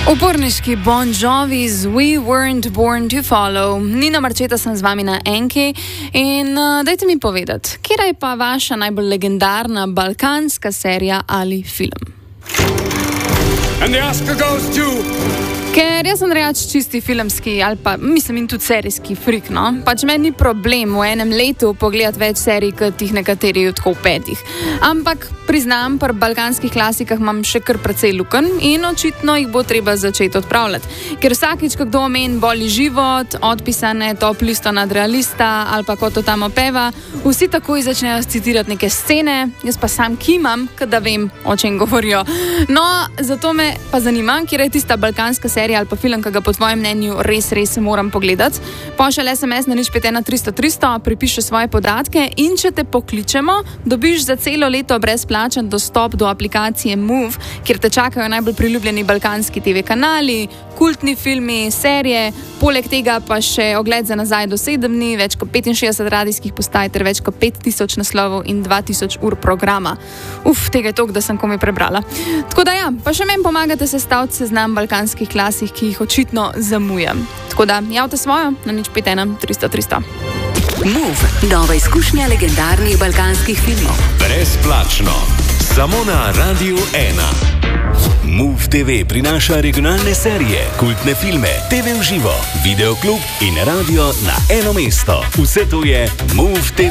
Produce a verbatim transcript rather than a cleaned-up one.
Uporniški Bon Jovi z We Weren't Born to Follow. Nina Marčeta sem z vami na Enki in uh, dajte mi povedati, kera je pa vaša najbolj legendarna balkanska serija ali film? And the Oscar goes to... Ker jaz sem reč čisti filmski ali pa mislim in tudi serijski frik, no? Pač meni ni problem v enem letu pogledati več serij, kot jih nekateri tako v petih. Ampak priznam, pri balkanskih klasikah imam še kar precej lukenj in očitno jih bo treba začeti odpravljati. Ker vsakič, ko kdo omeni Boli život, Odpisane, Top listo nadrealista ali pa Ko to tam opeva, vsi takoj začnejo citirati neke scene, jaz pa sam kimam, da vem, o čem govorijo. No, zato me pa zanima, kjer je tista balkanska serija ali pa film, ki ga po tvojem mnenju res, res moram pogledati. Pošelj es em es na nič pet ena tristo tristo, pripiši svoje podatke in če te pokličemo, dobiš za celo leto brezplačen dostop do aplikacije Move, kjer te čakajo najbolj priljubljeni balkanski te ve kanali, kultni filmi, serije, poleg tega pa še ogled za nazaj do sedem dni, več kot petinšestdeset radijskih postaj ter več kot pet tisoč naslovov in dva tisoč ur programa. Uf, tega je toliko, da sem komaj prebrala. Tako da ja, pa še meni pomagate sestaviti seznam balkanskih klasih, ki jih očitno zamujam. Tako da javite svojo na nič pet ena tristo tristo. Move, nova izkušnja legendarnih balkanskih filmov. Brezplačno, samo na Radiu ena. Move te ve prinaša regionalne serije, kultne filme, te ve v živo, videoklub in radio na eno mesto. Vse to je Move te ve.